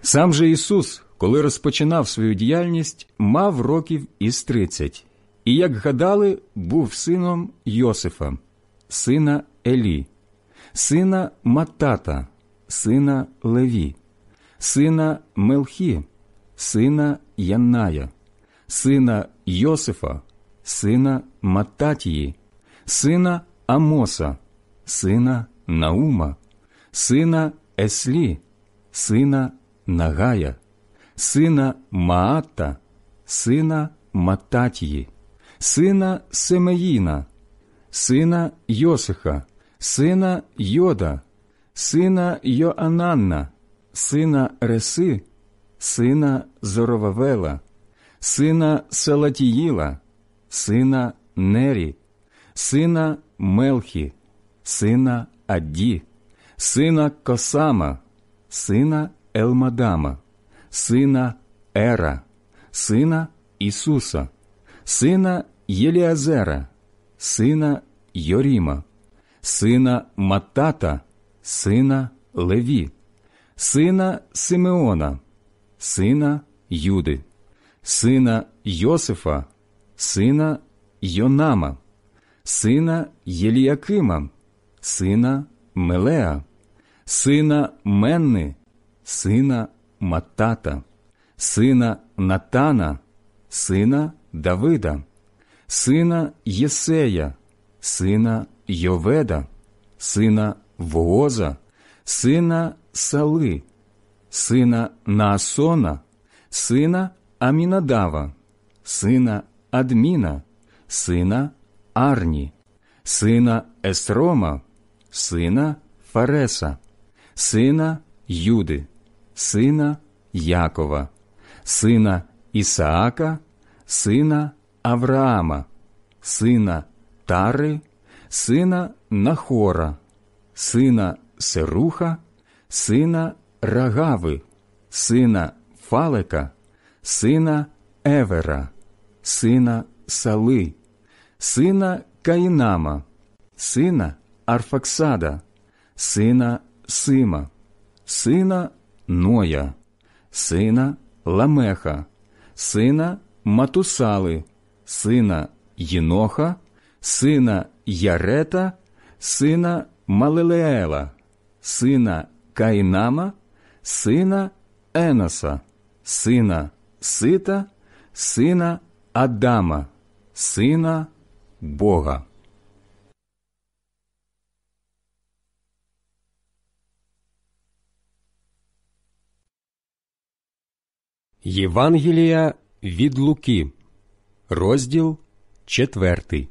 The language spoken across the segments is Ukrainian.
Сам же Ісус, коли розпочинав свою діяльність, мав років із 30, і, як гадали, був сином Йосифа, сина Елі, сина Маттата, сина Леві, сина Мелхі, сина Янная, сина Йосифа, сина Маттатії, сина Амоса, сина Наума, сина Еслі, сина Нагая, сина Маатта, сина Маттатії, сина Семеїна, сина Йосиха, сина Йода, сина Йоананна, сина Реси, сина Зоровавела, сина Салатіїла, сина Нері, сина Мелхі, сина Адді, сина Косама, сина Елмадама, сина Ера, сина Ісуса, сина Єліазера, сина Йоріма, сина Маттата, сина Леві, сина Симеона, сина Юди, сина Йосифа, сина Йонама, сина Єліякима, сина Мелеа, сина Менни, сина Маттата, сина Натана, сина Давида, сина Єсея, сина Йоведа, сина Вооза, сина Сали, сина Наасона, сина Амінадава, сина Адміна, сина Арні, сина Есрома, сина Фареса, сина Юди, сина Якова, сина Ісаака, сина Авраама, сина Тари, сина Нахора, сина Серуха, сина Рагави, сина Фалека, сина Евера, сина Сали, сина Каїнама, сина Арфаксада, сина Сима, сина Ноя, сина Ламеха, сина Матусали, сина Єноха, сина Ярета, сина Малелеела, сина Каїнама, сина Еноса, сина Сита, сина Адама, сина Бога. Євангелія від Луки, розділ 4.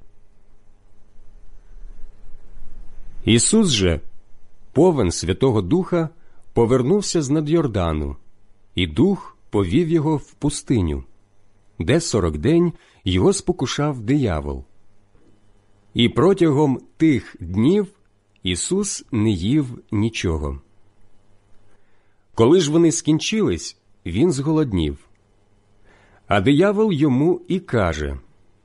Ісус же, повен Святого Духа, повернувся з-над Йордану, і Дух повів його в пустиню, де 40 день його спокушав диявол. І протягом тих днів Ісус не їв нічого. Коли ж вони скінчились, він зголоднів. А диявол йому і каже: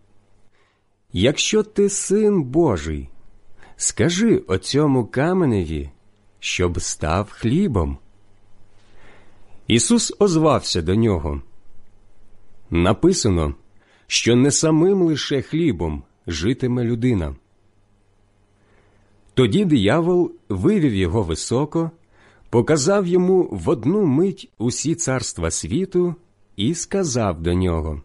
«Якщо ти син Божий, скажи оцьому каменеві, щоб став хлібом». Ісус озвався до нього: «Написано, що не самим лише хлібом житиме людина». Тоді диявол вивів його високо, показав йому в одну мить усі царства світу і сказав до нього: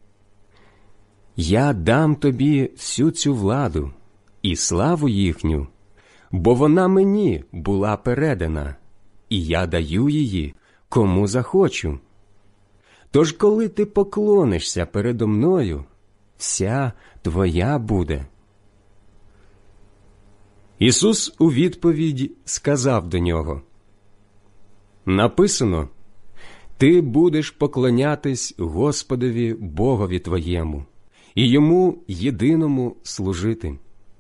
«Я дам тобі всю цю владу і славу їхню, бо вона мені була передана, і я даю її, кому захочу. Тож, коли ти поклонишся передо мною, вся твоя буде». Ісус у відповідь сказав до нього: «Написано, ти будеш поклонятись Господові Богові твоєму, і Йому єдиному служити».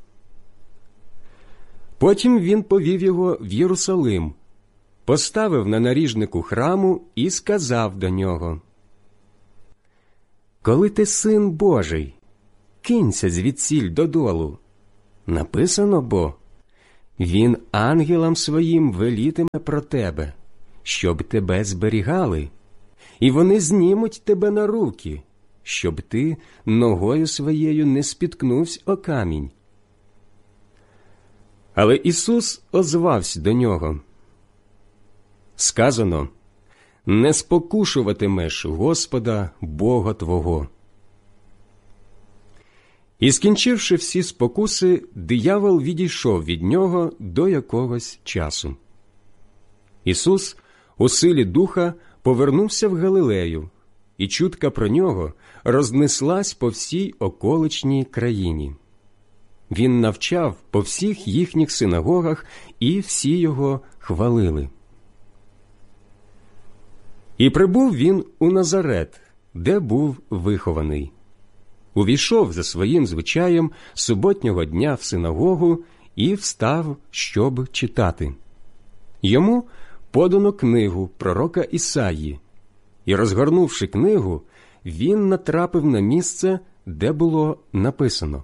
Потім він повів його в Єрусалим, поставив на наріжнику храму і сказав до нього: «Коли ти син Божий, кинься звідсіль додолу. Написано бо: він ангелам своїм велітиме про тебе, щоб тебе зберігали, і вони знімуть тебе на руки, щоб ти ногою своєю не спіткнувся о камінь». Але Ісус озвався до нього: «Сказано, не спокушуватимеш Господа Бога твого». І, скінчивши всі спокуси, диявол відійшов від нього до якогось часу. Ісус у силі Духа повернувся в Галилею, і чутка про нього рознеслась по всій околичній країні. Він навчав по всіх їхніх синагогах, і всі його хвалили. І прибув він у Назарет, де був вихований. Увійшов за своїм звичаєм суботнього дня в синагогу і встав, щоб читати. Йому подано книгу пророка Ісаї, і, розгорнувши книгу, він натрапив на місце, де було написано: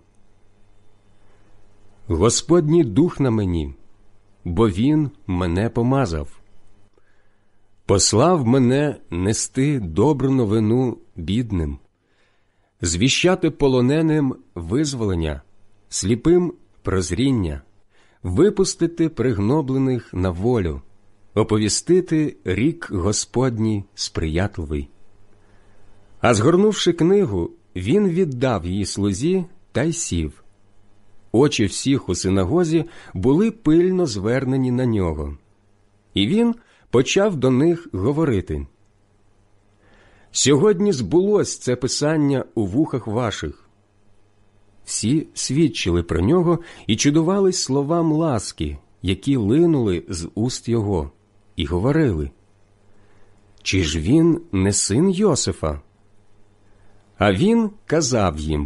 «Господній Дух на мені, бо Він мене помазав. Послав мене нести добру новину бідним, звіщати полоненим визволення, сліпим прозріння, випустити пригноблених на волю, оповістити рік Господній сприятливий». А згорнувши книгу, він віддав її слузі та й сів. Очі всіх у синагозі були пильно звернені на нього. І він почав до них говорити: «Сьогодні збулось це писання у вухах ваших». Всі свідчили про нього і чудувались словам ласки, які линули з уст його, і говорили: «Чи ж він не син Йосифа?» А він казав їм: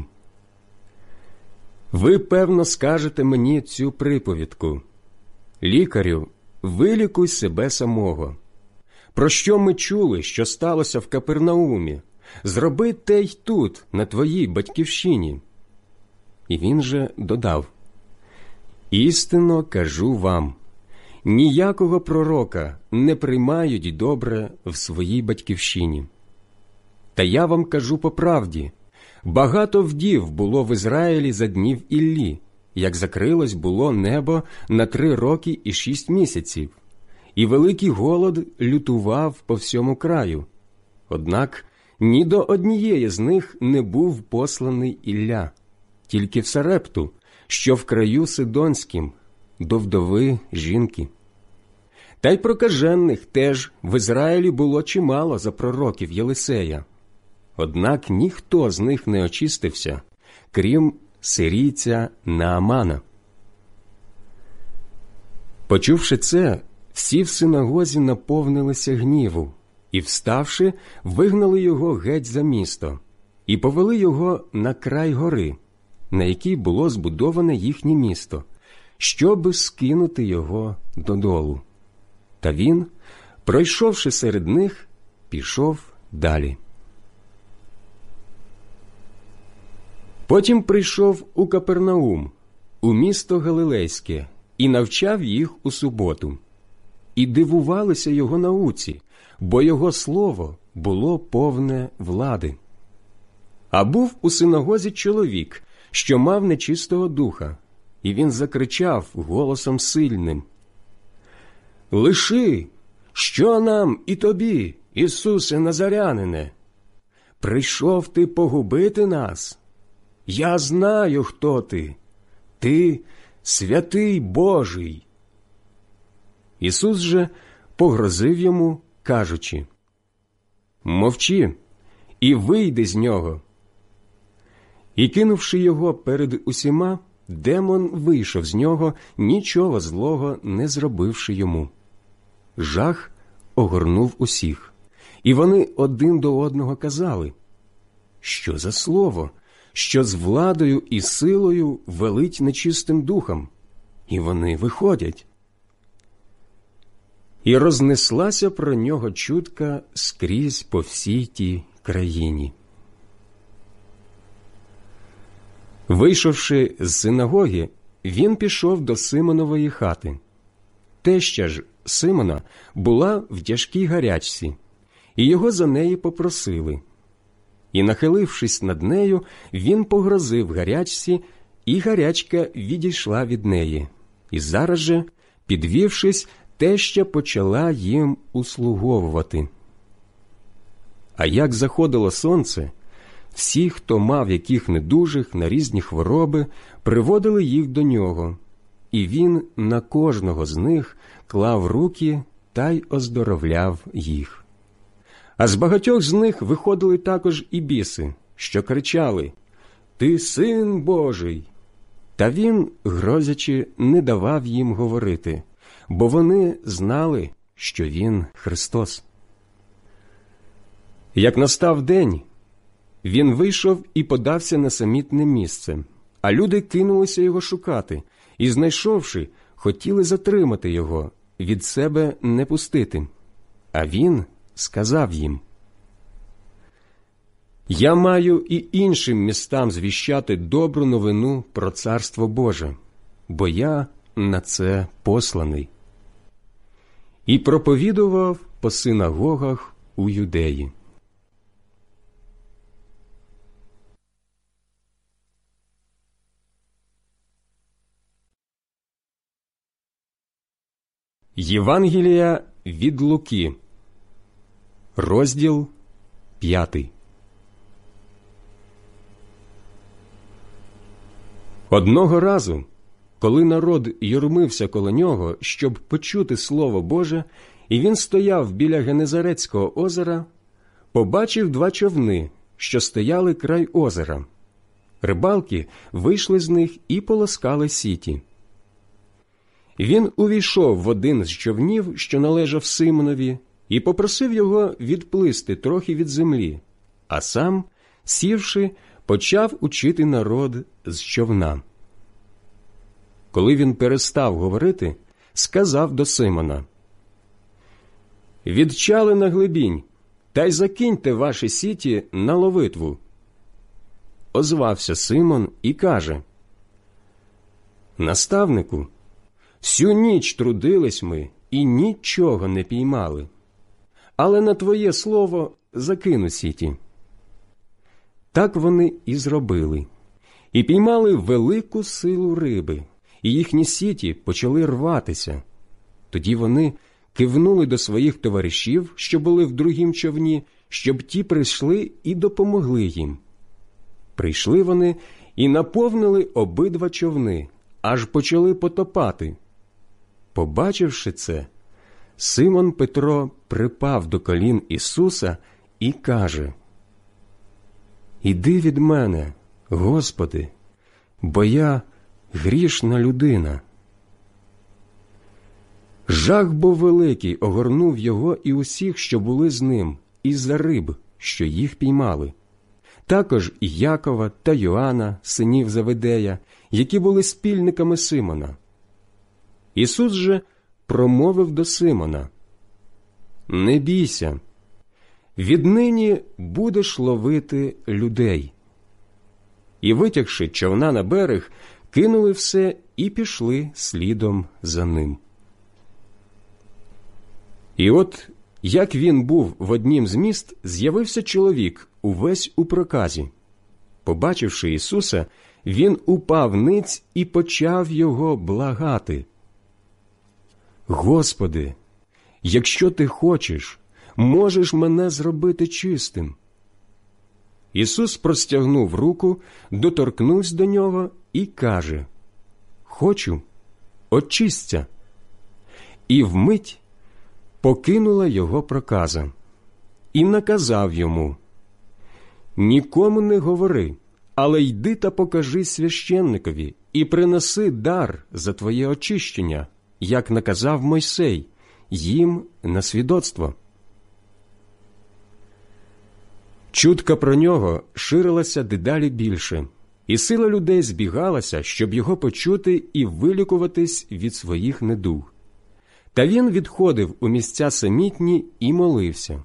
«Ви, певно, скажете мені цю приповідку: Лікарю, вилікуй себе самого. Про що ми чули, що сталося в Капернаумі? Зроби те й тут, на твоїй батьківщині». І він же додав: «Істинно кажу вам, ніякого пророка не приймають добре в своїй батьківщині. Та я вам кажу по правді, багато вдів було в Ізраїлі за днів Іллі, як закрилось було небо на 3 роки і 6 місяців, і великий голод лютував по всьому краю. Однак ні до однієї з них не був посланий Ілля, тільки в Сарепту, що в краю Сидонським, до вдови жінки. Та й прокажених теж в Ізраїлі було чимало за пророків Єлисея. Однак ніхто з них не очистився, крім сирійця Наамана». Почувши це, всі в синагозі наповнилися гніву, і, вставши, вигнали його геть за місто, і повели його на край гори, на якій було збудоване їхнє місто, щоби скинути його додолу. Та він, пройшовши серед них, пішов далі. Потім прийшов у Капернаум, у місто Галилейське, і навчав їх у суботу. І дивувалися його науці, бо його слово було повне влади. А був у синагозі чоловік, що мав нечистого духа, і він закричав голосом сильним: «Лиши! Що нам і тобі, Ісусе Назарянине? Прийшов ти погубити нас? Я знаю, хто ти. Ти святий Божий». Ісус же погрозив йому, кажучи: «Мовчи і вийди з нього». І, кинувши його перед усіма, демон вийшов з нього, нічого злого не зробивши йому. Жах огорнув усіх, і вони один до одного казали: «Що за слово, що з владою і силою велить нечистим духом?» І вони виходять. І рознеслася про нього чутка скрізь по всій тій країні. Вийшовши з синагоги, він пішов до Симонової хати. Теща ж Симона була в тяжкій гарячці, і його за неї попросили. І, нахилившись над нею, він погрозив гарячці, і гарячка відійшла від неї. І зараз же, підвівшись, теща почала їм услуговувати. А як заходило сонце, всі, хто мав яких недужих на різні хвороби, приводили їх до нього, і він на кожного з них клав руки та й оздоровляв їх. А з багатьох з них виходили також і біси, що кричали: «Ти син Божий!» Та він, грозячи, не давав їм говорити, бо вони знали, що він Христос. Як настав день, він вийшов і подався на самітне місце, а люди кинулися його шукати, і, знайшовши, хотіли затримати його, від себе не пустити. А він сказав їм: «Я маю і іншим містам звіщати добру новину про Царство Боже, бо я на це посланий». І проповідував по синагогах у Юдеї. Євангелія від Луки, розділ 5. Одного разу, коли народ юрмився коло нього, щоб почути Слово Боже, і він стояв біля Генезарецького озера, побачив 2 човни, що стояли край озера. Рибалки вийшли з них і полоскали сіті. Він увійшов в один з човнів, що належав Симонові, і попросив його відплисти трохи від землі, а сам, сівши, почав учити народ з човна. Коли він перестав говорити, сказав до Симона: «Відчали на глибінь, та й закиньте ваші сіті на ловитву». Озвався Симон і каже: «Наставнику, всю ніч трудились ми і нічого не піймали, але на твоє слово закину сіті». Так вони і зробили, і піймали велику силу риби, і їхні сіті почали рватися. Тоді вони кивнули до своїх товаришів, що були в другім човні, щоб ті прийшли і допомогли їм. Прийшли вони і наповнили обидва човни, аж почали потопати. Побачивши це, Симон Петро припав до колін Ісуса і каже: «Іди від мене, Господи, бо я грішна людина». Жах був великий огорнув його і усіх, що були з ним, із-за риб, що їх піймали. Також і Якова та Йоанна, синів Заведея, які були спільниками Симона. Ісус же промовив до Симона: «Не бійся, віднині будеш ловити людей». І, витягши човна на берег, кинули все і пішли слідом за ним. І от, як він був в однім з міст, з'явився чоловік, увесь у проказі. Побачивши Ісуса, він упав ниць і почав його благати: «Господи, якщо ти хочеш, можеш мене зробити чистим». Ісус простягнув руку, доторкнувся до нього і каже: «Хочу, очисться». І вмить покинула його проказа. І наказав йому: «Нікому не говори, але йди та покажи священникові і принеси дар за твоє очищення, як наказав Мойсей, їм на свідоцтво». Чутка про нього ширилася дедалі більше, і сила людей збігалася, щоб його почути і вилікуватись від своїх недуг. Та він відходив у місця самітні і молився.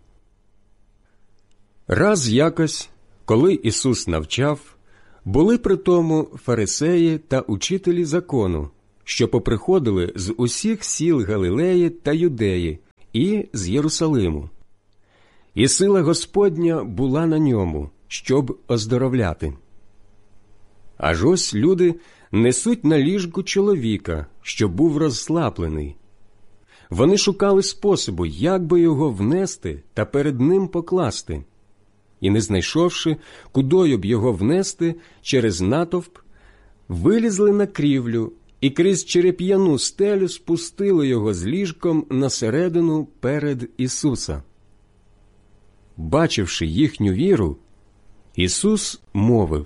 Раз якось, коли Ісус навчав, були при тому фарисеї та учителі закону, що поприходили з усіх сіл Галилеї та Юдеї і з Єрусалиму. І сила Господня була на ньому, щоб оздоровляти. Аж ось люди несуть на ліжку чоловіка, що був розслаблений. Вони шукали способу, як би його внести та перед ним покласти. І, не знайшовши, кудою б його внести через натовп, вилізли на крівлю і крізь череп'яну стелю спустили його з ліжком на середину перед Ісуса. Бачивши їхню віру, Ісус мовив: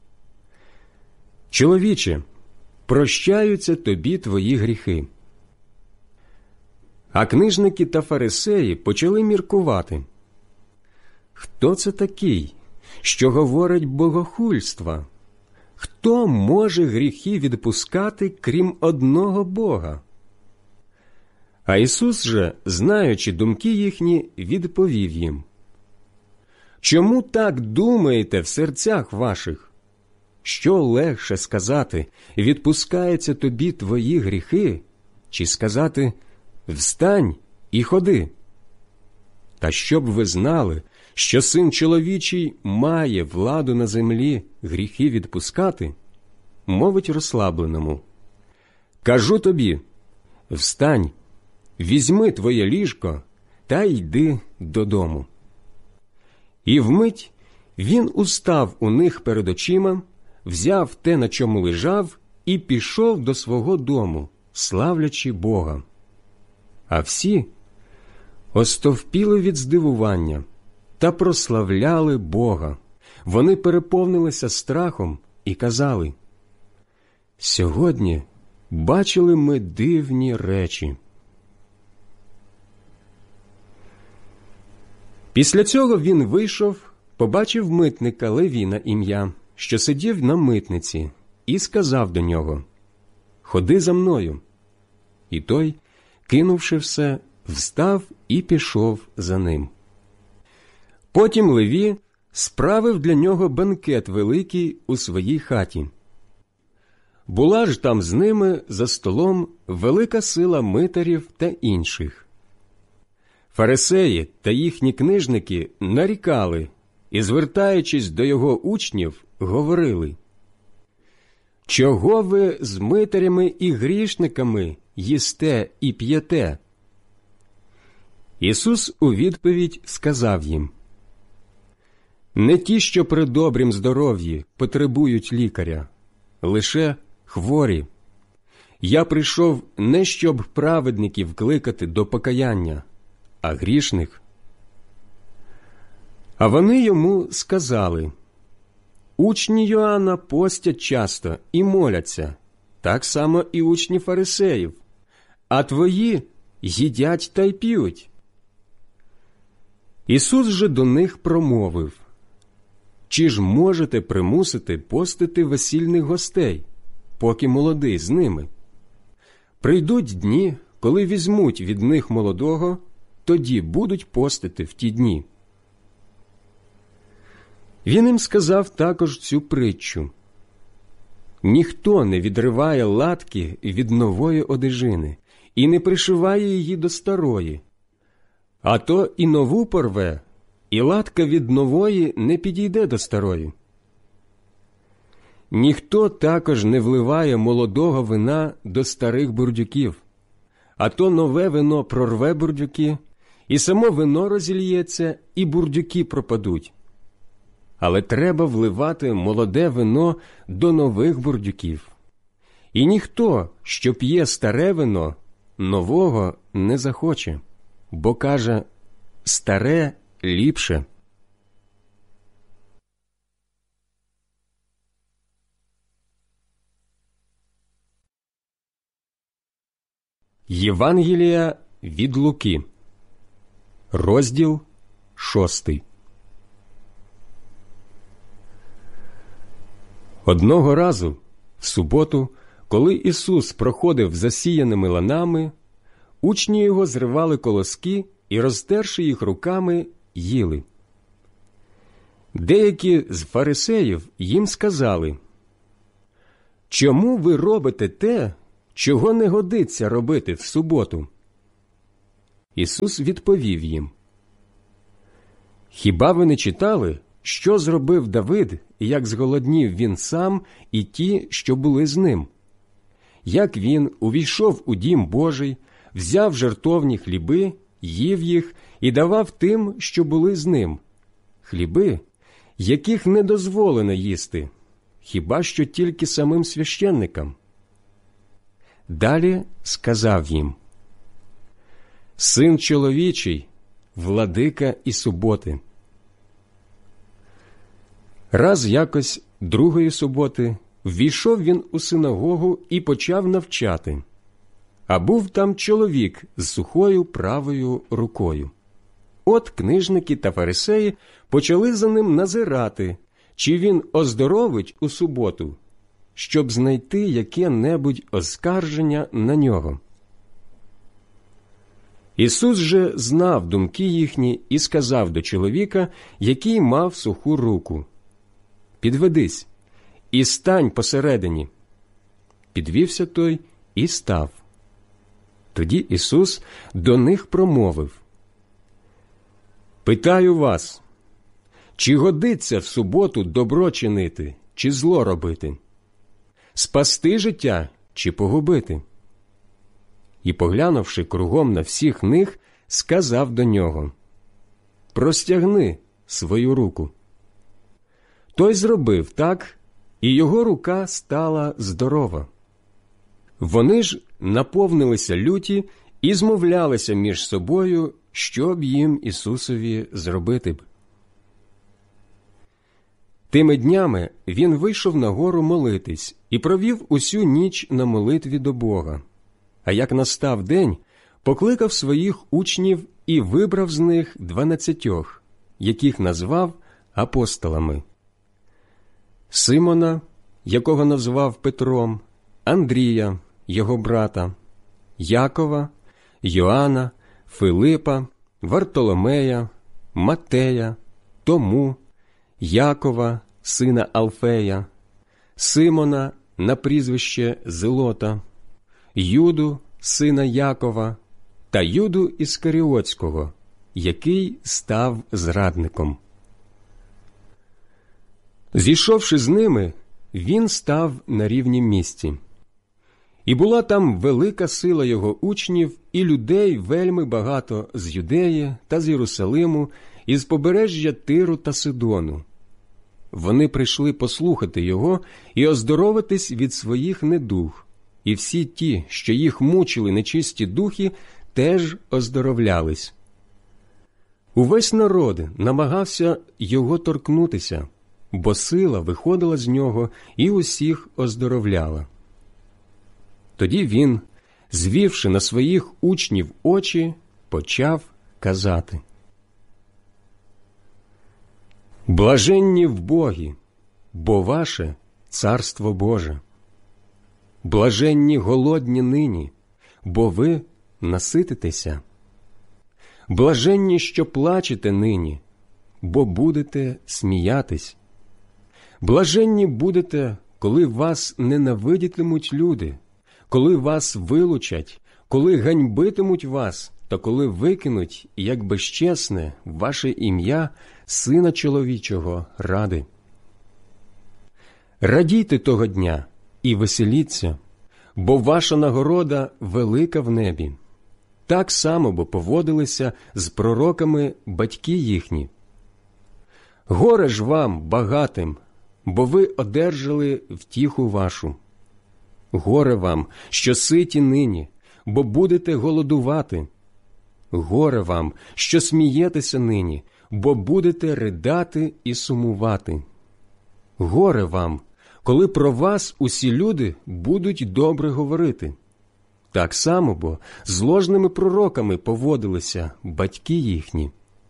«Чоловіче, прощаються тобі твої гріхи». А книжники та фарисеї почали міркувати: «Хто це такий, що говорить богохульства? Хто може гріхи відпускати, крім одного Бога?» А Ісус же, знаючи думки їхні, відповів їм: «Чому так думаєте в серцях ваших? Що легше сказати: відпускаються тобі твої гріхи, чи сказати: встань і ходи? Та щоб ви знали, що Син чоловічий має владу на землі гріхи відпускати, мовить розслабленому: кажу тобі, встань, візьми твоє ліжко та йди додому. І вмить він устав у них перед очима, взяв те, на чому лежав, і пішов до свого дому, славлячи Бога. А всі остовпіли від здивування та прославляли Бога. Вони переповнилися страхом і казали: «Сьогодні бачили ми дивні речі». Після цього він вийшов, побачив митника Леві на ім'я, що сидів на митниці, і сказав до нього: «Ходи за мною». І той, кинувши все, встав і пішов за ним. Потім Леві справив для нього бенкет великий у своїй хаті. Була ж там з ними за столом велика сила митарів та інших. Фарисеї та їхні книжники нарікали і, звертаючись до його учнів, говорили: «Чого ви з митарями і грішниками їсте і п'єте?» Ісус у відповідь сказав їм: «Не ті, що при добрім здоров'ї потребують лікаря, лише хворі. Я прийшов не щоб праведників кликати до покаяння, а грішних». А вони йому сказали: «Учні Йоанна постять часто і моляться, так само і учні фарисеїв, а твої їдять та й п'ють». Ісус же до них промовив: «Чи ж можете примусити постити весільних гостей, поки молодий з ними? Прийдуть дні, коли візьмуть від них молодого, тоді будуть постити в ті дні». Він їм сказав також цю притчу: «Ніхто не відриває латки від нової одежини і не пришиває її до старої, а то і нову порве, і латка від нової не підійде до старої. Ніхто також не вливає молодого вина до старих бурдюків, а то нове вино прорве бурдюки, і само вино розільється, і бурдюки пропадуть. Але треба вливати молоде вино до нових бурдюків. І ніхто, що п'є старе вино, нового не захоче, бо каже: старе ліпше». Євангелія від Луки, розділ 6. Одного разу, в суботу, коли Ісус проходив засіяними ланами, учні його зривали колоски і, розтерши їх руками, їли. Деякі з фарисеїв їм сказали: «Чому ви робите те, чого не годиться робити в суботу?» Ісус відповів їм: «Хіба ви не читали, що зробив Давид, і як зголоднів він сам і ті, що були з ним? Як він увійшов у дім Божий, взяв жертовні хліби, їв їх і давав тим, що були з ним, хліби, яких не дозволено їсти, хіба що тільки самим священникам?» Далі сказав їм: «Син чоловічий – владика і суботи». Раз якось другої суботи ввійшов він у синагогу і почав навчати. А був там чоловік з сухою правою рукою. От книжники та фарисеї почали за ним назирати, чи він оздоровить у суботу, щоб знайти яке-небудь оскарження на нього. Ісус же знав думки їхні і сказав до чоловіка, який мав суху руку: «Підведись і стань посередині». Підвівся той і став. Тоді Ісус до них промовив: «Питаю вас, чи годиться в суботу добро чинити, чи зло робити? Спасти життя, чи погубити?» І, поглянувши кругом на всіх них, сказав до нього: «Простягни свою руку». Той зробив так, і його рука стала здорова. Вони ж наповнилися люті і змовлялися між собою, що б їм Ісусові зробити б. Тими днями він вийшов на гору молитись і провів усю ніч на молитві до Бога. А як настав день, покликав своїх учнів і вибрав з них 12, яких назвав апостолами: Симона, якого назвав Петром, Андрія, його брата, Якова, Йоанна, Филипа, Вартоломея, Матея, Тому, Якова, сина Алфея, Симона на прізвище Зелота, Юду, сина Якова, та Юду Іскаріотського, який став зрадником. Зійшовши з ними, він став на рівнім місці. І була там велика сила його учнів і людей вельми багато з Юдеї та з Єрусалиму, і з побережжя Тиру та Сидону. Вони прийшли послухати його і оздоровитись від своїх недуг, і всі ті, що їх мучили нечисті духи, теж оздоровлялись. Увесь народ намагався його торкнутися, бо сила виходила з нього і усіх оздоровляла. Тоді він, звівши на своїх учнів очі, почав казати: «Блаженні в Богі, бо ваше Царство Боже. Блаженні голодні нині, бо ви насититеся. Блаженні, що плачете нині, бо будете сміятись. Блаженні будете, коли вас ненавидітимуть люди, коли вас вилучать, коли ганьбитимуть вас, та коли викинуть, як безчесне, ваше ім'я Сина Чоловічого ради. Радійте того дня і веселіться, бо ваша нагорода велика в небі. Так само бо поводилися з пророками батьки їхні. Горе ж вам, багатим, бо ви одержали втіху вашу. Горе вам, що ситі нині, бо будете голодувати. Горе вам, що смієтеся нині, бо будете ридати і сумувати. Горе вам, коли про вас усі люди будуть добре говорити. Так само бо з ложними пророками поводилися батьки їхні.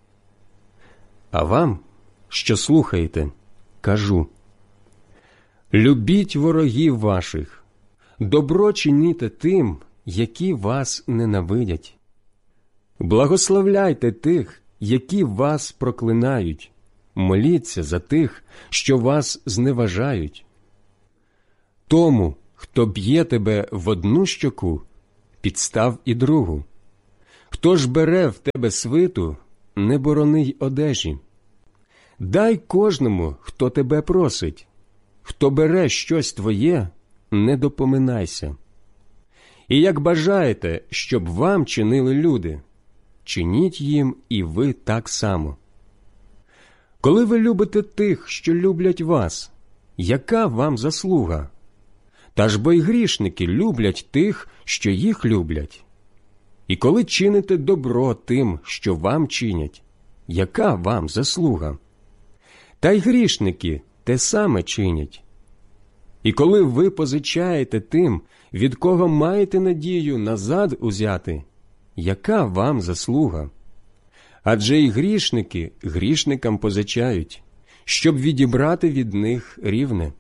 А вам, що слухаєте, кажу: любіть ворогів ваших, добро чиніте тим, які вас ненавидять. Благословляйте тих, які вас проклинають, моліться за тих, що вас зневажають. Тому, хто б'є тебе в одну щоку, підстав і другу. Хто ж бере в тебе свиту, не борони й одежі. Дай кожному, хто тебе просить. Хто бере щось твоє, не допоминайся. І як бажаєте, щоб вам чинили люди, чиніть їм і ви так само. Коли ви любите тих, що люблять вас, яка вам заслуга? Та ж бо й грішники люблять тих, що їх люблять. І коли чините добро тим, що вам чинять, яка вам заслуга? Та й грішники те саме чинять. І коли ви позичаєте тим, від кого маєте надію назад узяти, яка вам заслуга? Адже й грішники грішникам позичають, щоб відібрати від них рівне.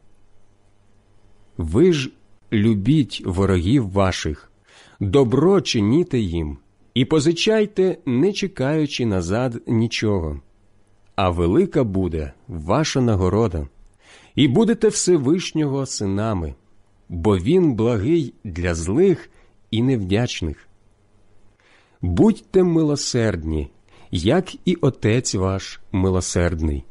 Ви ж любіть ворогів ваших, добро чиніте їм, і позичайте, не чекаючи назад нічого. А велика буде ваша нагорода, і будете Всевишнього синами, бо він благий для злих і невдячних. Будьте милосердні, як і Отець ваш милосердний.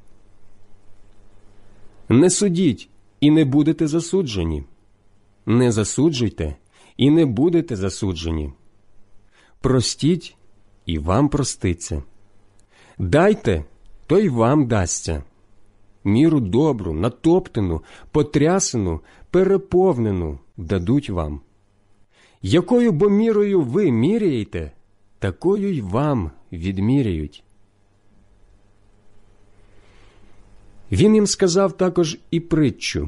Не судіть, і не будете засуджені. Не засуджуйте, і не будете засуджені. Простіть, і вам проститься. Дайте, то й вам дасться. Міру добру, натоптану, потрясену, переповнену дадуть вам. Якою бо мірою ви міряєте, такою й вам відміряють. Він їм сказав також і притчу.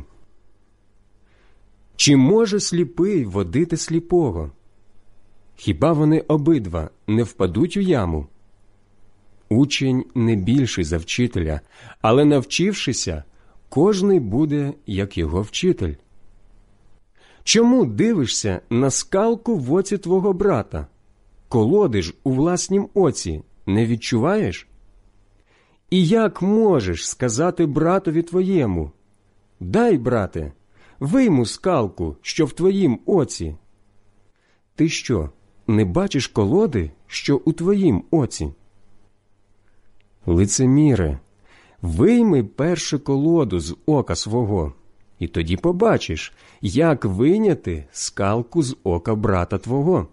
Чи може сліпий водити сліпого? Хіба вони обидва не впадуть у яму? Учень не більший за вчителя, але навчившися, кожний буде, як його вчитель. Чому дивишся на скалку в оці твого брата? Колоди ж у власнім оці не відчуваєш? І як можеш сказати братові твоєму: «Дай, брате, вийму скалку, що в твоїм оці»? Ти що, не бачиш колоди, що у твоїм оці? Лицеміре, вийми перше колоду з ока свого, і тоді побачиш, як вийняти скалку з ока брата твого.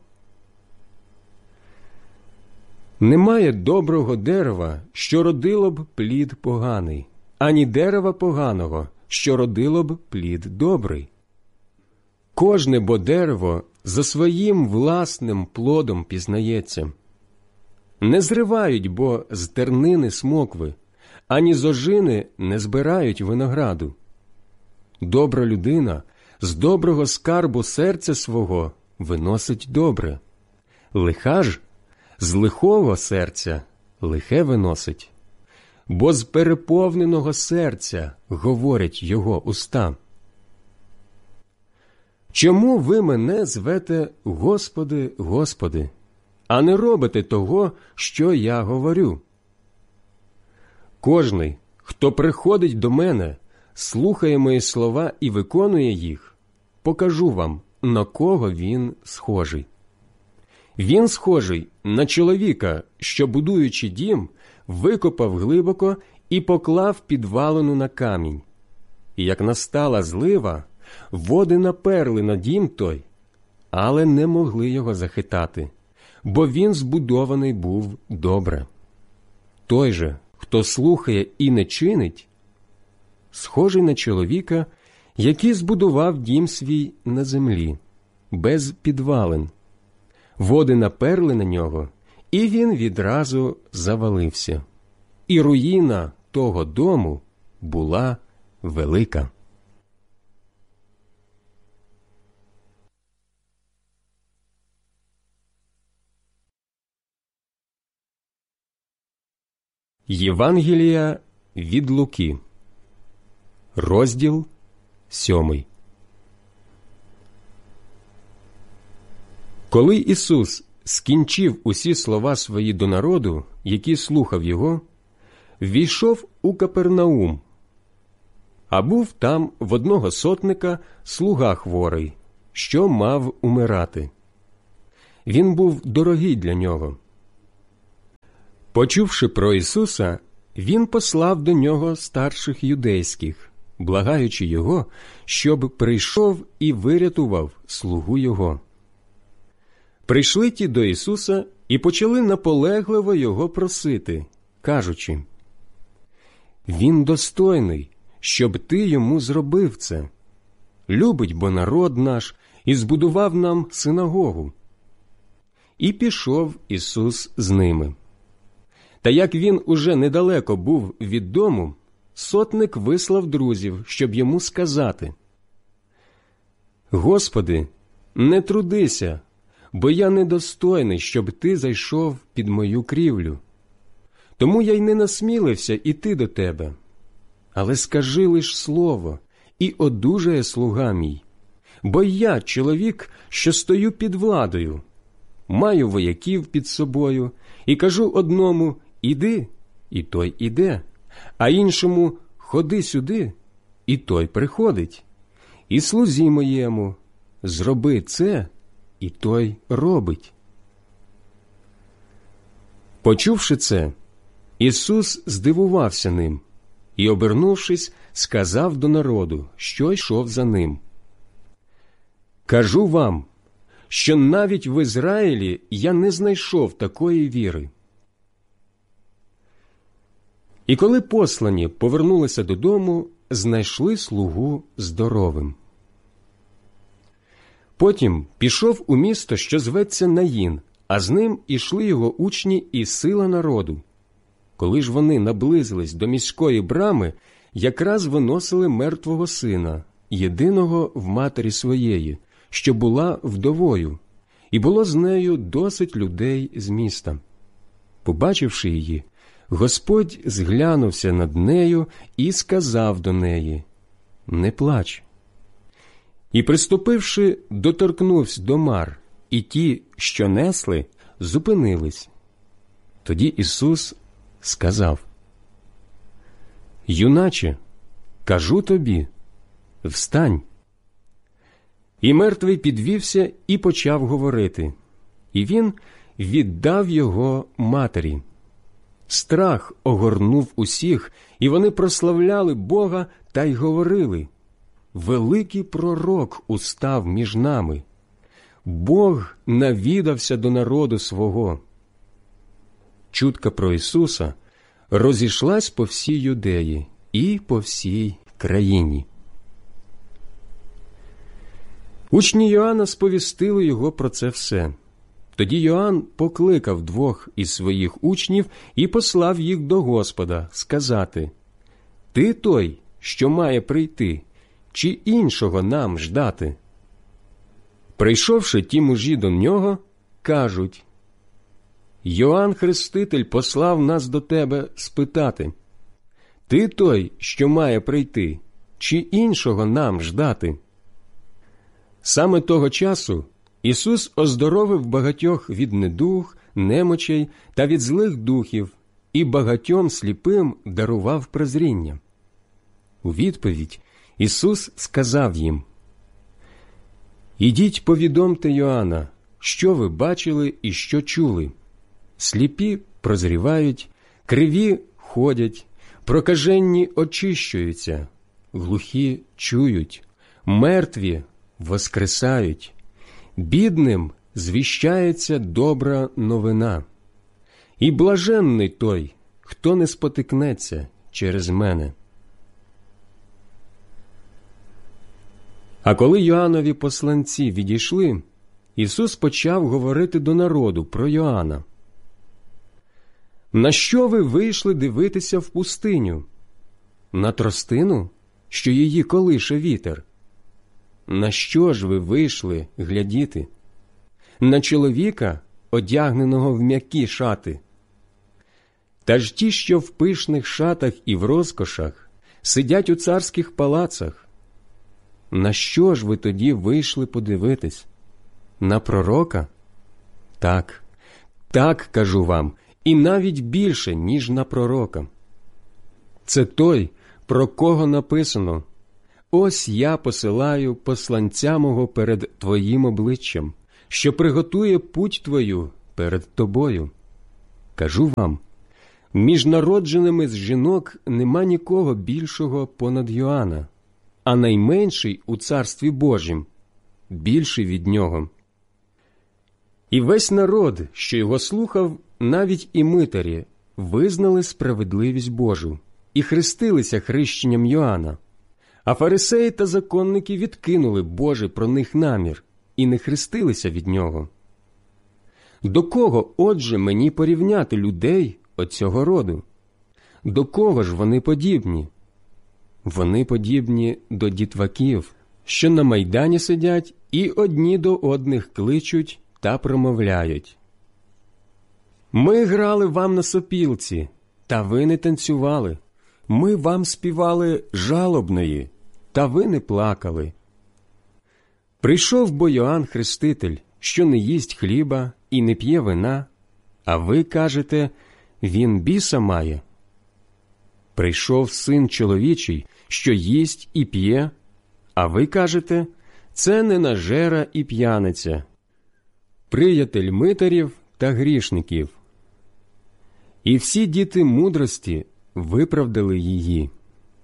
Немає доброго дерева, що родило б плід поганий, ані дерева поганого, що родило б плід добрий. Кожне бо дерево за своїм власним плодом пізнається. Не зривають бо з тернини смокви, ані з ожини не збирають винограду. Добра людина з доброго скарбу серця свого виносить добре. Лиха ж з лихого серця лихе виносить, бо з переповненого серця говорять його уста. Чому ви мене звете Господи, Господи, а не робите того, що я говорю? Кожний, хто приходить до мене, слухає мої слова і виконує їх, покажу вам, на кого він схожий. Він схожий на чоловіка, що, будуючи дім, викопав глибоко і поклав підвалину на камінь. І як настала злива, води наперли на дім той, але не могли його захитати, бо він збудований був добре. Той же, хто слухає і не чинить, схожий на чоловіка, який збудував дім свій на землі, без підвалин. Води наперли на нього, і він відразу завалився. І руїна того дому була велика. Євангелія від Луки, розділ 7. Коли Ісус скінчив усі слова свої до народу, який слухав його, ввійшов у Капернаум. А був там в одного сотника слуга хворий, що мав умирати. Він був дорогий для нього. Почувши про Ісуса, він послав до нього старших юдейських, благаючи його, щоб прийшов і вирятував слугу його. Прийшли ті до Ісуса і почали наполегливо його просити, кажучи: «Він достойний, щоб ти йому зробив це. Любить бо народ наш і збудував нам синагогу». І пішов Ісус з ними. Та як він уже недалеко був від дому, сотник вислав друзів, щоб йому сказати: «Господи, не трудися, бо я недостойний, щоб ти зайшов під мою крівлю. Тому я й не насмілився іти до тебе. Але скажи лиш слово, і одужає слуга мій. Бо я чоловік, що стою під владою, маю вояків під собою, і кажу одному: іди, і той іде, а іншому: ходи сюди, і той приходить. І слузі моєму: зроби це, і той робить». Почувши це, Ісус здивувався ним і, обернувшись, сказав до народу, що йшов за ним: «Кажу вам, що навіть в Ізраїлі я не знайшов такої віри». І коли послані повернулися додому, знайшли слугу здоровим. Потім пішов у місто, що зветься Наїн, а з ним ішли його учні і сила народу. Коли ж вони наблизились до міської брами, якраз виносили мертвого сина, єдиного в матері своєї, що була вдовою, і було з нею досить людей з міста. Побачивши її, Господь зглянувся над нею і сказав до неї: «Не плач». І, приступивши, доторкнувся до мар, і ті, що несли, зупинились. Тоді Ісус сказав: «Юначе, кажу тобі, встань». І мертвий підвівся і почав говорити, і він віддав його матері. Страх огорнув усіх, і вони прославляли Бога та й говорили: «Великий пророк устав між нами. Бог навідався до народу свого». Чутка про Ісуса розійшлась по всій Юдеї і по всій країні. Учні Йоанна сповістили його про це все. Тоді Йоанн покликав двох із своїх учнів і послав їх до Господа сказати: «Ти той, що має прийти, чи іншого нам ждати?» Прийшовши ті мужі до нього, кажуть: «Йоанн Хреститель послав нас до тебе спитати: ти той, що має прийти, чи іншого нам ждати?» Саме того часу Ісус оздоровив багатьох від недуг, немочей та від злих духів, і багатьом сліпим дарував прозріння. У відповідь Ісус сказав їм: «Ідіть повідомте Йоанна, що ви бачили і що чули. Сліпі прозрівають, криві ходять, прокаженні очищуються, глухі чують, мертві воскресають, бідним звіщається добра новина. І блаженний той, хто не спотикнеться через мене». А коли Йоаннові посланці відійшли, Ісус почав говорити до народу про Йоанна: «На що ви вийшли дивитися в пустиню? На тростину, що її колише вітер? На що ж ви вийшли глядіти? На чоловіка, одягненого в м'які шати? Та ж ті, що в пишних шатах і в розкошах, сидять у царських палацах. На що ж ви тоді вийшли подивитись? На пророка? Так, так, кажу вам, і навіть більше, ніж на пророка. Це той, про кого написано: ось я посилаю посланця мого перед твоїм обличчям, що приготує путь твою перед тобою. Кажу вам, між народженими з жінок нема нікого більшого понад Йоанна, а найменший у Царстві Божім більший від нього. І весь народ, що його слухав, навіть і митарі, визнали справедливість Божу і хрестилися хрещенням Йоанна. А фарисеї та законники відкинули Божий про них намір і не хрестилися від нього. До кого, отже, мені порівняти людей оцього роду? До кого ж вони подібні? Вони подібні до дітваків, що на майдані сидять і одні до одних кличуть та промовляють. Ми грали вам на сопілці, та ви не танцювали. Ми вам співали жалобної, та ви не плакали. Прийшов бо Йоанн Хреститель, що не їсть хліба і не п'є вина, а ви кажете, він біса має. Прийшов Син чоловічий, що їсть і п'є, а ви кажете, це ненажера і п'яниця, приятель митарів та грішників. І всі діти мудрості виправдали її.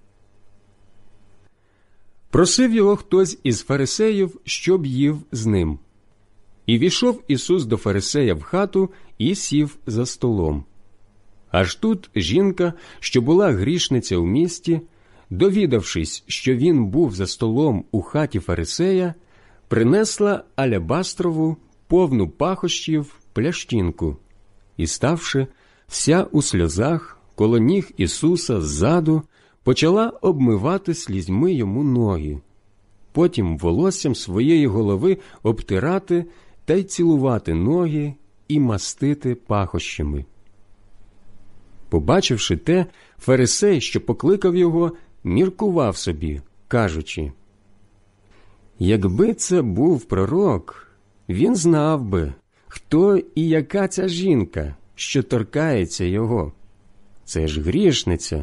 Просив його хтось із фарисеїв, щоб їв з ним. І війшов Ісус до фарисея в хату і сів за столом. Аж тут жінка, що була грішниця у місті, довідавшись, що він був за столом у хаті фарисея, принесла алябастрову, повну пахощів, плящинку і, ставши вся у сльозах, коло ніг Ісуса ззаду, почала обмивати слізьми йому ноги, потім волоссям своєї голови обтирати та й цілувати ноги і мастити пахощами. Побачивши те, фарисей, що покликав його, міркував собі, кажучи, «Якби це був пророк, він знав би, хто і яка ця жінка, що торкається його. Це ж грішниця».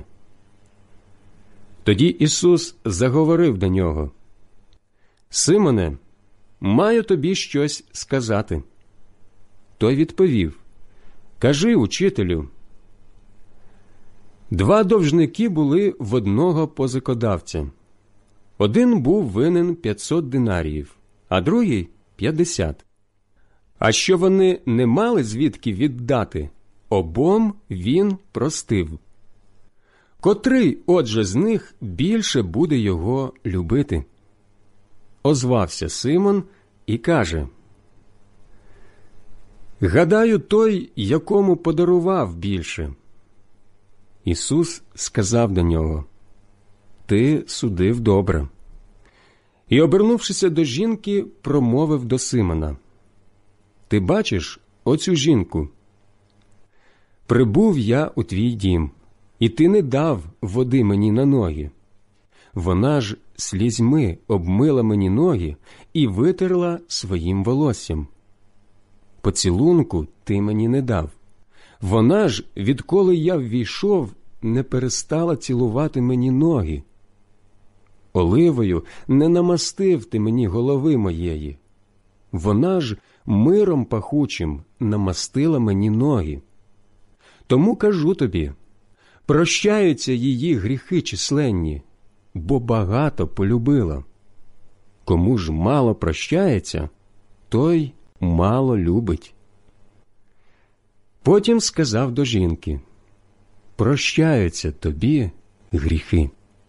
Тоді Ісус заговорив до нього, «Симоне, маю тобі щось сказати». Той відповів, «Кажи, учителю». 2 довжники були в одного позикодавця. Один був винен 500 динаріїв, а другий – 50. А що вони не мали звідки віддати, обом він простив. Котрий, отже, з них більше буде його любити? Озвався Симон і каже, «Гадаю, той, якому подарував більше». Ісус сказав до нього, «Ти судив добре». І, обернувшися до жінки, промовив до Симона, «Ти бачиш оцю жінку? Прибув я у твій дім, і ти не дав води мені на ноги. Вона ж слізьми обмила мені ноги і витерла своїм волоссям. Поцілунку ти мені не дав. Вона ж, відколи я ввійшов, не перестала цілувати мені ноги. Оливою не намастив ти мені голови моєї. Вона ж миром пахучим намастила мені ноги. Тому кажу тобі, прощаються її гріхи численні, бо багато полюбила. Кому ж мало прощається, той мало любить». Потім сказав до жінки, «Прощаються тобі гріхи».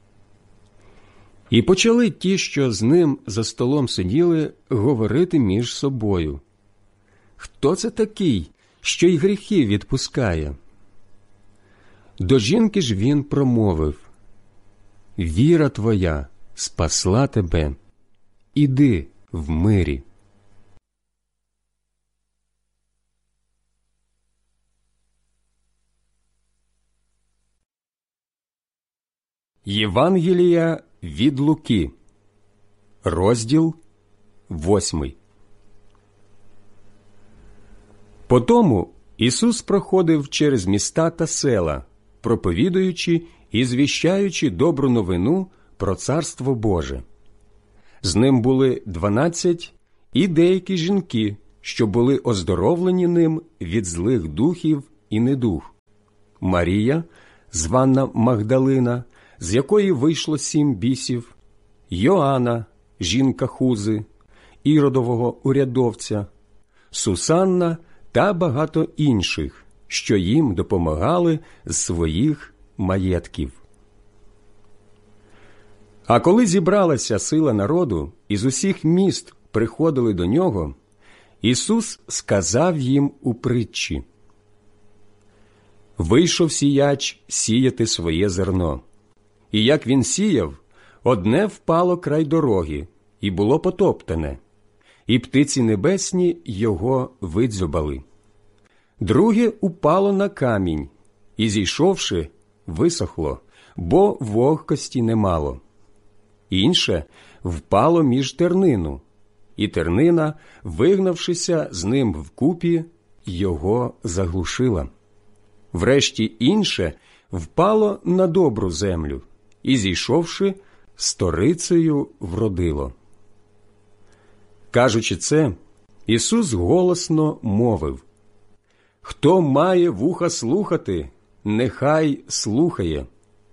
І почали ті, що з ним за столом сиділи, говорити між собою, «Хто це такий, що й гріхи відпускає?» До жінки ж він промовив, «Віра твоя спасла тебе, іди в мирі». Євангелія від Луки, розділ 8. Потому Ісус проходив через міста та села, проповідуючи і звіщаючи добру новину про Царство Боже. З ним були 12 і деякі жінки, що були оздоровлені ним від злих духів і недуг. Марія, звана Магдалина, з якої вийшло 7 бісів, Йоанна, жінка Хузи, Іродового урядовця, Сусанна та багато інших, що їм допомагали з своїх маєтків. А коли зібралася сила народу, із усіх міст приходили до нього, Ісус сказав їм у притчі: «Вийшов сіяч сіяти своє зерно. І як він сіяв, одне впало край дороги, і було потоптане, і птиці небесні його видзьобали. Друге упало на камінь, і, зійшовши, висохло, бо вогкості немало. Інше впало між тернину, і тернина, вигнавшися з ним вкупі, його заглушила. Врешті інше впало на добру землю, і, зійшовши, сторицею вродило». Кажучи це, Ісус голосно мовив: «Хто має вуха слухати, нехай слухає».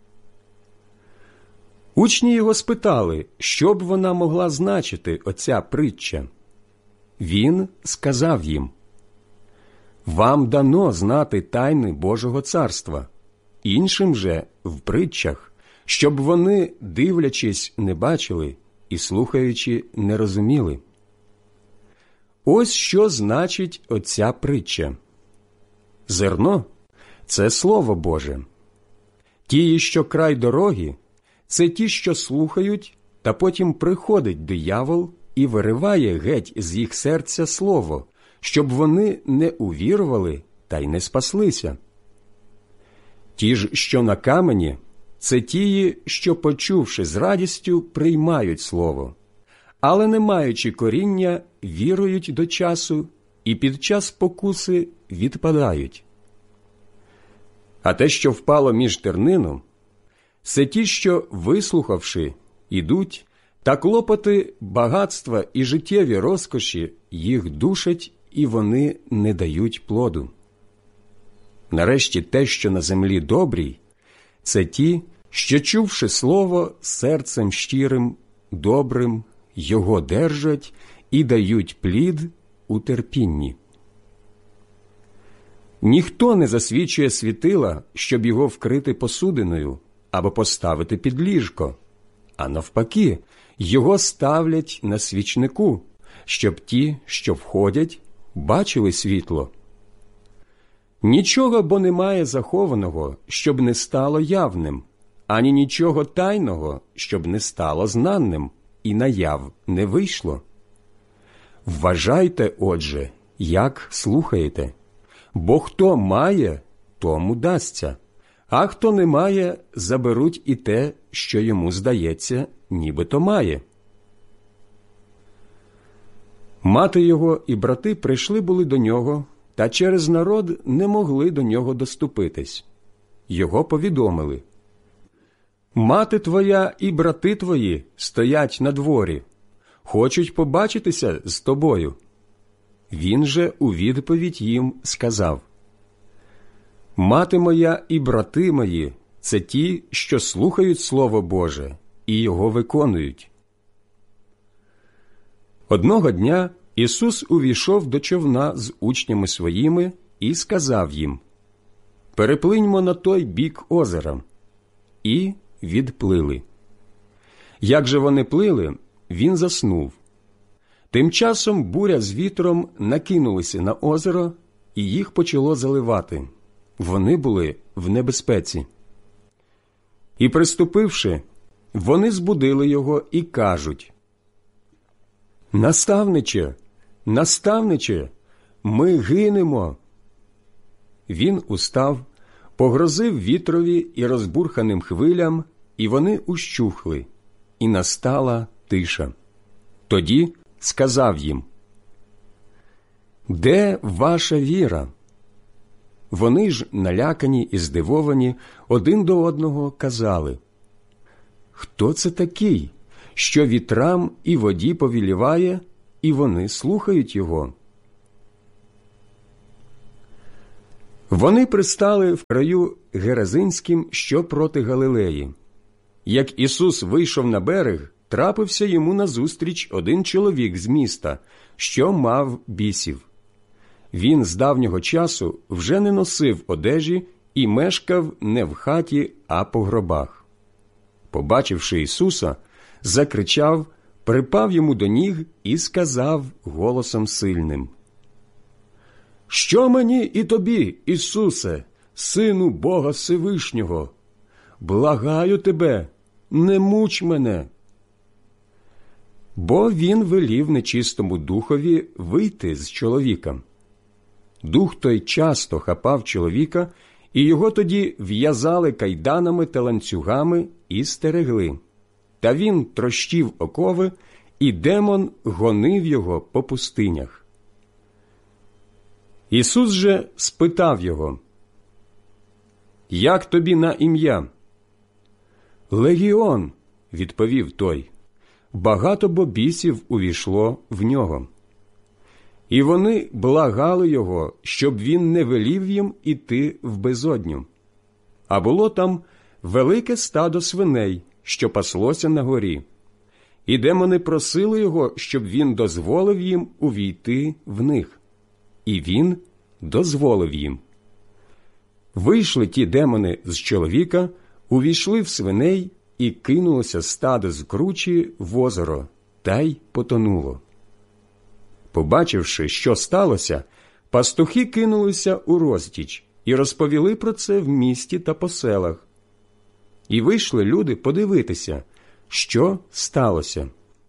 Учні його спитали, що б вона могла значити, оця притча. Він сказав їм: «Вам дано знати тайни Божого царства, іншим же в притчах, щоб вони, дивлячись, не бачили і слухаючи, не розуміли». Ось що значить оця притча. Зерно – це Слово Боже. Ті, що край дороги, це ті, що слухають, та потім приходить диявол і вириває геть з їх серця слово, щоб вони не увірували та й не спаслися. Ті ж, що на камені, це ті, що, почувши з радістю, приймають слово, але, не маючи коріння, вірують до часу і під час спокуси відпадають. А те, що впало між тернину, це ті, що, вислухавши, ідуть, та клопоти, багатства і життєві розкоші їх душать, і вони не дають плоду. Нарешті те, що на землі добрій, це ті, що, чувши слово, серцем щирим, добрим, його держать і дають плід у терпінні. Ніхто не засвічує світила, щоб його вкрити посудиною або поставити під ліжко, а навпаки, його ставлять на свічнику, щоб ті, що входять, бачили світло. Нічого бо немає захованого, щоб не стало явним, ані нічого тайного, щоб не стало знаним, і наяв не вийшло. Вважайте, отже, як слухаєте, бо хто має, тому дасться, а хто не має, заберуть і те, що йому здається, нібито має. Мати його і брати прийшли були до нього, та через народ не могли до нього доступитись. Його повідомили: «Мати твоя і брати твої стоять на дворі, хочуть побачитися з тобою». Він же у відповідь їм сказав: «Мати моя і брати мої – це ті, що слухають Слово Боже і його виконують». Одного дня Ісус увійшов до човна з учнями своїми і сказав їм: «Переплиньмо на той бік озера». І відплили. Як же вони плили, він заснув. Тим часом буря з вітром накинулися на озеро, і їх почало заливати. Вони були в небезпеці. І, приступивши, вони збудили його і кажуть: «Наставниче, наставниче, ми гинемо». Він устав, погрозив вітрові і розбурханим хвилям, і вони ущухли, і настала тиша. Тоді сказав їм: «Де ваша віра?» Вони ж, налякані і здивовані, один до одного казали: хто це такий, що вітрам і воді повіліває, і вони слухають його? Вони пристали в краю Геразинським, що проти Галилеї. Як Ісус вийшов на берег, трапився йому назустріч один чоловік з міста, що мав бісів. Він з давнього часу вже не носив одежі і мешкав не в хаті, а по гробах. Побачивши Ісуса, закричав, припав йому до ніг і сказав голосом сильним: «Що мені і тобі, Ісусе, Сину Бога Всевишнього? Благаю тебе, не муч мене!» Бо він велів нечистому духові вийти з чоловіка. Дух той часто хапав чоловіка, і його тоді в'язали кайданами та ланцюгами і стерегли. Та він трощив окови, і демон гонив його по пустинях. Ісус же спитав його: «Як тобі на ім'я?» «Легіон», – відповів той, – «багато бо бісів увійшло в нього». І вони благали його, щоб він не велів їм іти в безодню. А було там велике стадо свиней, що паслося на горі. І демони просили його, щоб він дозволив їм увійти в них. І він дозволив їм. Вийшли ті демони з чоловіка, увійшли в свиней, і кинулося стадо з кручі в озеро, та й потонуло. Побачивши, що сталося, пастухи кинулися у розтіч і розповіли про це в місті та по селах. І вийшли люди подивитися, що сталося.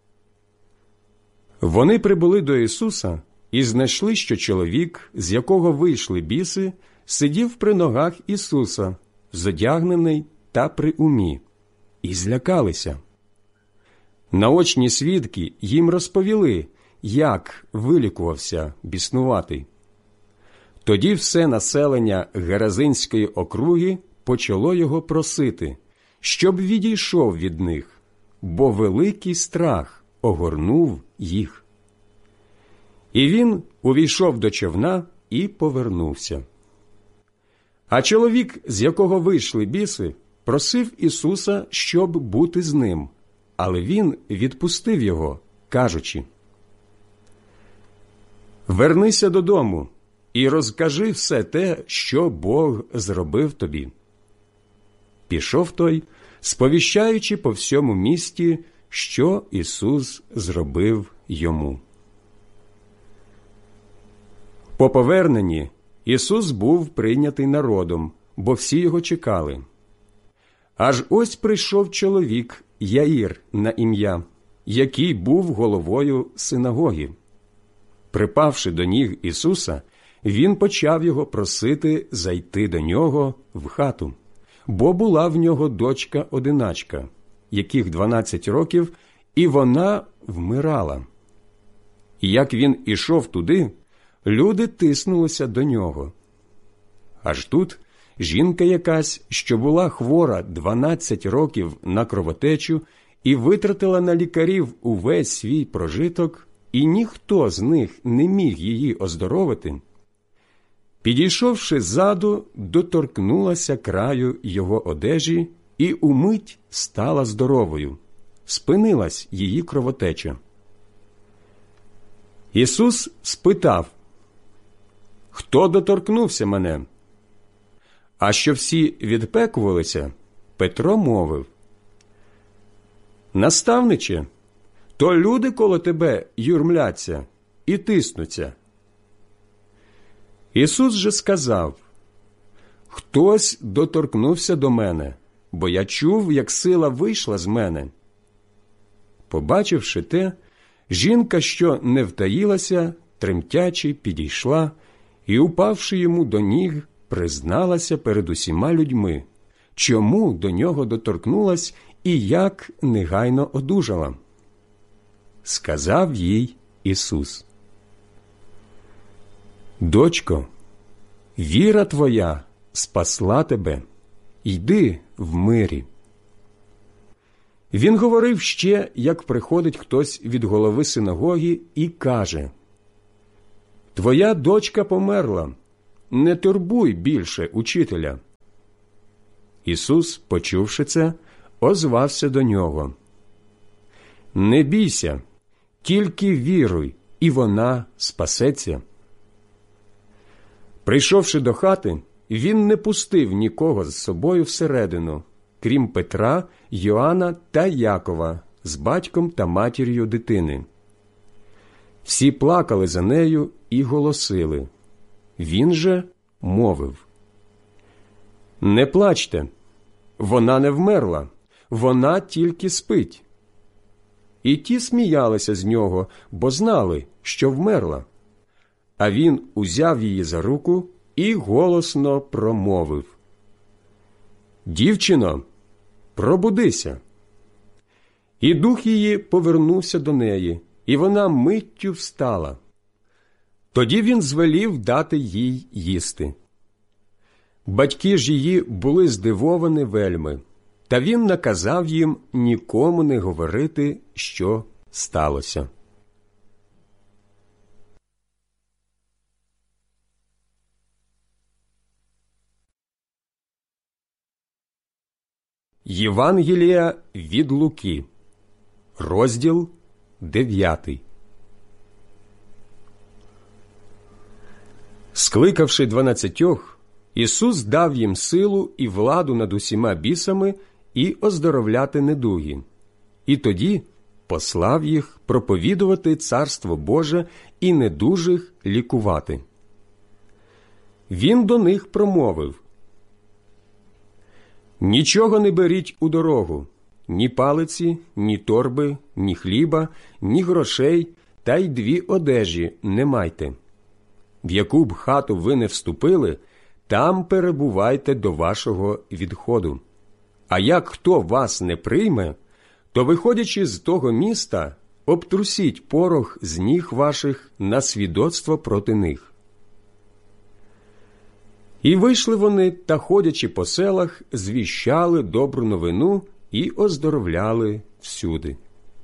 Вони прибули до Ісуса і знайшли, що чоловік, з якого вийшли біси, сидів при ногах Ісуса, зодягнений та при умі, і злякалися. Наочні свідки їм розповіли, як вилікувався біснуватий. Тоді все населення Геразинської округи почало його просити, щоб відійшов від них, бо великий страх огорнув їх. І він увійшов до човна і повернувся. А чоловік, з якого вийшли біси, просив Ісуса, щоб бути з ним, але він відпустив його, кажучи: «Вернися додому і розкажи все те, що Бог зробив тобі». Пішов той, сповіщаючи по всьому місті, що Ісус зробив йому. По поверненні Ісус був прийнятий народом, бо всі його чекали. Аж ось прийшов чоловік Яїр на ім'я, який був головою синагоги. Припавши до ніг Ісуса, він почав його просити зайти до нього в хату, бо була в нього дочка-одиначка, яких 12 років, і вона вмирала. І як він ішов туди, люди тиснулися до нього. Аж тут жінка якась, що була хвора 12 років на кровотечу і витратила на лікарів увесь свій прожиток, і ніхто з них не міг її оздоровити, підійшовши ззаду, доторкнулася краю його одежі і умить стала здоровою, спинилась її кровотеча. Ісус спитав: «Хто доторкнувся мене?» А що всі відпекувалися, Петро мовив: «Наставниче, то люди коло тебе юрмляться і тиснуться». Ісус же сказав: «Хтось доторкнувся до мене, бо я чув, як сила вийшла з мене». Побачивши те, жінка, що не втаїлася, тремтячи, підійшла і, упавши йому до ніг, призналася перед усіма людьми, чому до нього доторкнулась і як негайно одужала. Сказав їй Ісус: «Дочко, віра твоя спасла тебе, йди в мирі». Він говорив ще, як приходить хтось від голови синагоги і каже: «Твоя дочка померла, не турбуй більше учителя». Ісус, почувши це, озвався до нього: «Не бійся, тільки віруй, і вона спасеться». Прийшовши до хати, він не пустив нікого з собою всередину, крім Петра, Йоанна та Якова з батьком та матір'ю дитини. Всі плакали за нею і голосили. Він же мовив: «Не плачте, вона не вмерла, вона тільки спить». І ті сміялися з нього, бо знали, що вмерла. А він узяв її за руку і голосно промовив: «Дівчино, пробудися». І дух її повернувся до неї, і вона миттю встала. Тоді він звелів дати їй їсти. Батьки ж її були здивовані вельми, та він наказав їм нікому не говорити, що сталося. Євангелія від Луки, розділ 9. Скликавши 12, Ісус дав їм силу і владу над усіма бісами і оздоровляти недуги. І тоді послав їх проповідувати Царство Боже і недужих лікувати. Він до них промовив: «Нічого не беріть у дорогу, ні палиці, ні торби, ні хліба, ні грошей, та й 2 одежі не майте. В яку б хату ви не вступили, там перебувайте до вашого відходу. А як хто вас не прийме, то, виходячи з того міста, обтрусіть порох з ніг ваших на свідоцтво проти них». І вийшли вони та, ходячи по селах, звіщали добру новину і оздоровляли всюди.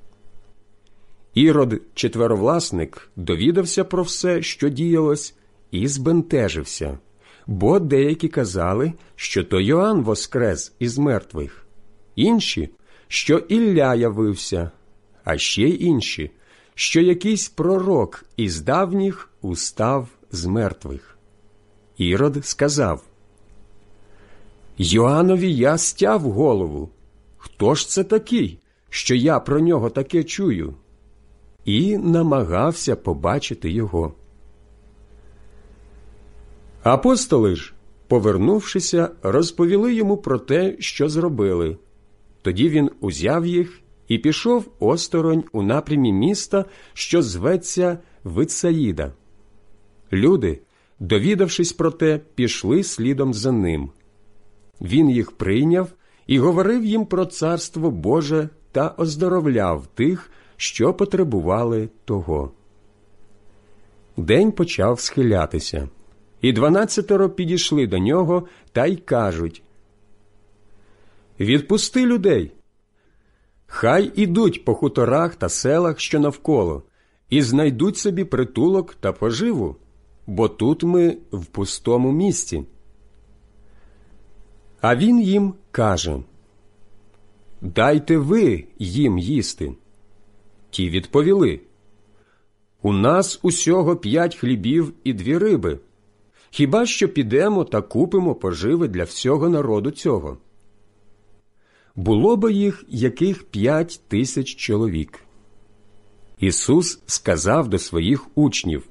Ірод, четверовласник, довідався про все, що діялось, і збентежився, бо деякі казали, що то Йоанн воскрес із мертвих, інші, що Ілля явився, а ще й інші, що якийсь пророк із давніх устав з мертвих. Ірод сказав: «Йоаннові я стяв голову. Хто ж це такий, що я про нього таке чую?» І намагався побачити його. Апостоли ж, повернувшися, розповіли йому про те, що зробили. Тоді він узяв їх і пішов осторонь у напрямі міста, що зветься Витсаїда. Люди, довідавшись про те, пішли слідом за ним. Він їх прийняв і говорив їм про Царство Боже та оздоровляв тих, що потребували того. День почав схилятися, і 12 підійшли до нього та й кажуть: «Відпусти людей, хай ідуть по хуторах та селах, що навколо, і знайдуть собі притулок та поживу, бо тут ми в пустому місці». А він їм каже: «Дайте ви їм їсти». Ті відповіли: «У нас усього 5 хлібів і 2 риби. Хіба що підемо та купимо поживи для всього народу цього?» Було би їх яких 5000 чоловік. Ісус сказав до своїх учнів: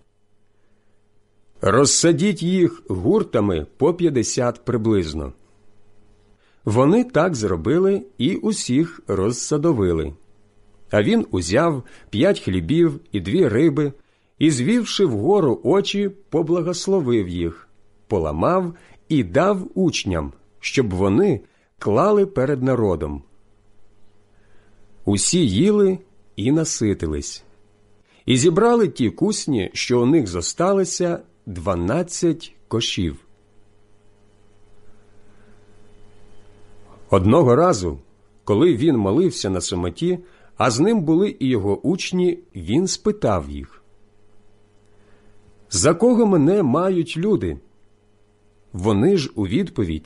«Розсадіть їх гуртами по 50 приблизно». Вони так зробили і усіх розсадовили. А він узяв 5 хлібів і 2 риби, і, звівши вгору очі, поблагословив їх, поламав і дав учням, щоб вони клали перед народом. Усі їли і наситились, і зібрали ті кусні, що у них зосталися, 12 кошів. Одного разу, Коли він молився на самоті, а з ним були і його учні, він спитав їх: «За кого мене мають люди?» Вони ж у відповідь